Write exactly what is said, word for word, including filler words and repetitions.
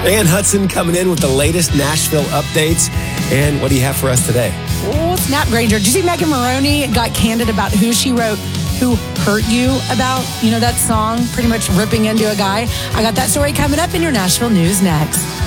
Ann Hudson coming in with the latest Nashville updates. And what do you have for us today? Oh, snap, Granger. Did you see Megan Maroney got candid about who she wrote Who Hurt You about? You know, that song, pretty much ripping into a guy. I got that story coming up in your Nashville news next.